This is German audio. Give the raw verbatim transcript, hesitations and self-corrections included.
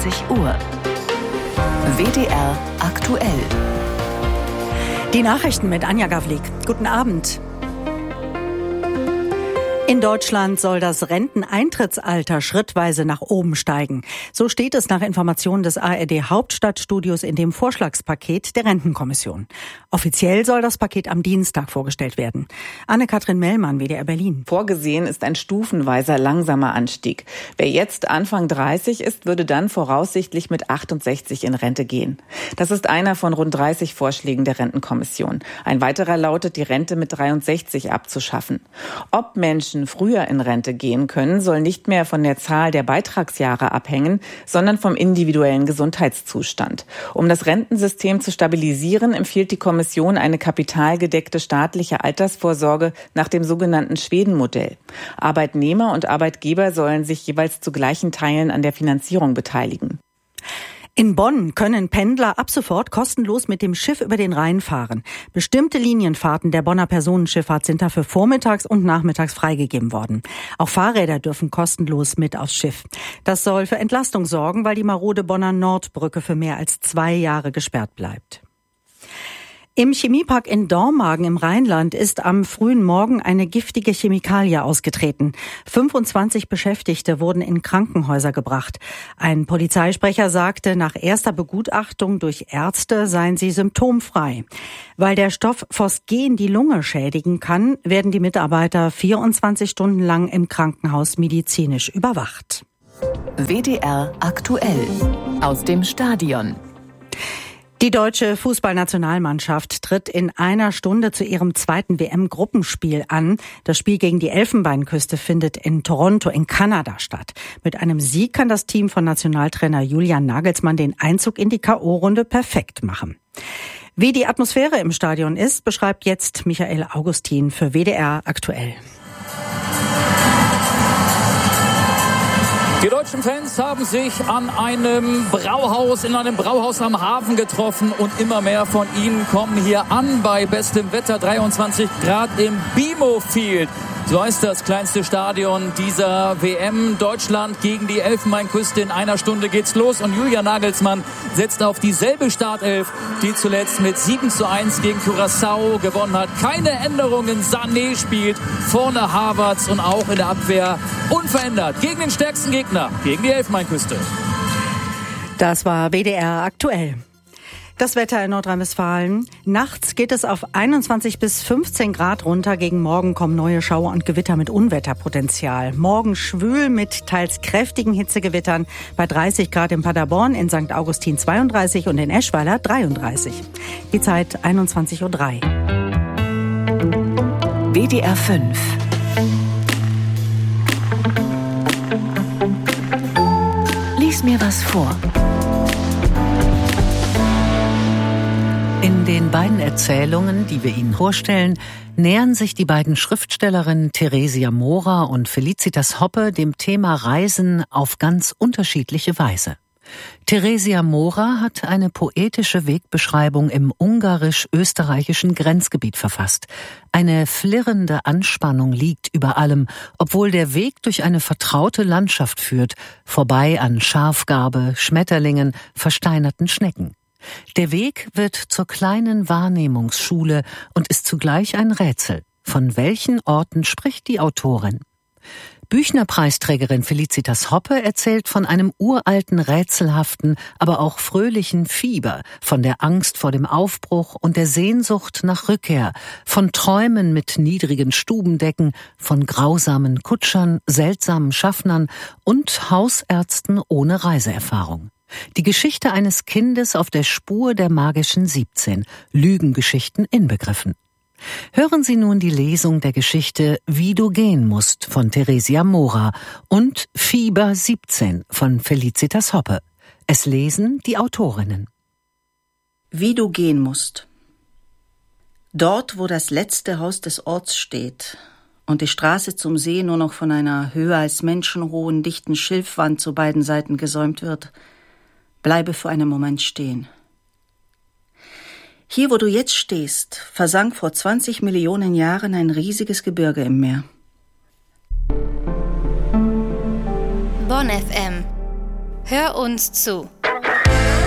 zwanzig Uhr. W D R aktuell. Die Nachrichten mit Anja Gavlik. Guten Abend. In Deutschland soll das Renteneintrittsalter schrittweise nach oben steigen. So steht es nach Informationen des A R D-Hauptstadtstudios in dem Vorschlagspaket der Rentenkommission. Offiziell soll das Paket am Dienstag vorgestellt werden. Anne-Kathrin Mellmann, W D R Berlin. Vorgesehen ist ein stufenweiser, langsamer Anstieg. Wer jetzt Anfang dreißig ist, würde dann voraussichtlich mit achtundsechzig in Rente gehen. Das ist einer von rund dreißig Vorschlägen der Rentenkommission. Ein weiterer lautet, die Rente mit dreiundsechzig abzuschaffen. Ob Menschen früher in Rente gehen können, soll nicht mehr von der Zahl der Beitragsjahre abhängen, sondern vom individuellen Gesundheitszustand. Um das Rentensystem zu stabilisieren, empfiehlt die Kommission eine kapitalgedeckte staatliche Altersvorsorge nach dem sogenannten Schweden-Modell. Arbeitnehmer und Arbeitgeber sollen sich jeweils zu gleichen Teilen an der Finanzierung beteiligen. In Bonn können Pendler ab sofort kostenlos mit dem Schiff über den Rhein fahren. Bestimmte Linienfahrten der Bonner Personenschifffahrt sind dafür vormittags und nachmittags freigegeben worden. Auch Fahrräder dürfen kostenlos mit aufs Schiff. Das soll für Entlastung sorgen, weil die marode Bonner Nordbrücke für mehr als zwei Jahre gesperrt bleibt. Im Chemiepark in Dormagen im Rheinland ist am frühen Morgen eine giftige Chemikalie ausgetreten. fünfundzwanzig Beschäftigte wurden in Krankenhäuser gebracht. Ein Polizeisprecher sagte, nach erster Begutachtung durch Ärzte seien sie symptomfrei. Weil der Stoff Phosgen die Lunge schädigen kann, werden die Mitarbeiter vierundzwanzig Stunden lang im Krankenhaus medizinisch überwacht. W D R aktuell aus dem Stadion. Die deutsche Fußballnationalmannschaft tritt in einer Stunde zu ihrem zweiten W M-Gruppenspiel an. Das Spiel gegen die Elfenbeinküste findet in Toronto in Kanada statt. Mit einem Sieg kann das Team von Nationaltrainer Julian Nagelsmann den Einzug in die K O-Runde perfekt machen. Wie die Atmosphäre im Stadion ist, beschreibt jetzt Michael Augustin für W D R aktuell. Die deutschen Fans haben sich an einem Brauhaus, in einem Brauhaus am Hafen getroffen und immer mehr von ihnen kommen hier an bei bestem Wetter, dreiundzwanzig Grad im BMO Field. So heißt das kleinste Stadion dieser W M. Deutschland gegen die Elfenbeinküste. In einer Stunde geht's los und Julian Nagelsmann setzt auf dieselbe Startelf, die zuletzt mit sieben zu eins gegen Curaçao gewonnen hat. Keine Änderungen. Sané spielt, vorne Havertz und auch in der Abwehr unverändert gegen den stärksten Gegner, gegen die Elfenbeinküste. Das war W D R aktuell. Das Wetter in Nordrhein-Westfalen. Nachts geht es auf einundzwanzig bis fünfzehn Grad runter. Gegen Morgen kommen neue Schauer und Gewitter mit Unwetterpotenzial. Morgen schwül mit teils kräftigen Hitzegewittern bei dreißig Grad in Paderborn, in Sankt Augustin zweiunddreißig und in Eschweiler dreiunddreißig. Die Zeit einundzwanzig Uhr drei. W D R fünf. Lies mir was vor. In den beiden Erzählungen, die wir Ihnen vorstellen, nähern sich die beiden Schriftstellerinnen Theresia Mora und Felicitas Hoppe dem Thema Reisen auf ganz unterschiedliche Weise. Theresia Mora hat eine poetische Wegbeschreibung im ungarisch-österreichischen Grenzgebiet verfasst. Eine flirrende Anspannung liegt über allem, obwohl der Weg durch eine vertraute Landschaft führt, vorbei an Schafgarbe, Schmetterlingen, versteinerten Schnecken. Der Weg wird zur kleinen Wahrnehmungsschule und ist zugleich ein Rätsel. Von welchen Orten spricht die Autorin? Büchner-Preisträgerin Felicitas Hoppe erzählt von einem uralten, rätselhaften, aber auch fröhlichen Fieber, von der Angst vor dem Aufbruch und der Sehnsucht nach Rückkehr, von Träumen mit niedrigen Stubendecken, von grausamen Kutschern, seltsamen Schaffnern und Hausärzten ohne Reiseerfahrung. Die Geschichte eines Kindes auf der Spur der magischen siebzehn, Lügengeschichten inbegriffen. Hören Sie nun die Lesung der Geschichte Wie du gehen musst von Theresia Mora und Fieber siebzehn von Felicitas Hoppe. Es lesen die Autorinnen. Wie du gehen musst. Dort, wo das letzte Haus des Orts steht und die Straße zum See nur noch von einer höher als menschenhohen, dichten Schilfwand zu beiden Seiten gesäumt wird, bleibe für einen Moment stehen. Hier, wo du jetzt stehst, versank vor zwanzig Millionen Jahren ein riesiges Gebirge im Meer. Bonn F M. Hör uns zu.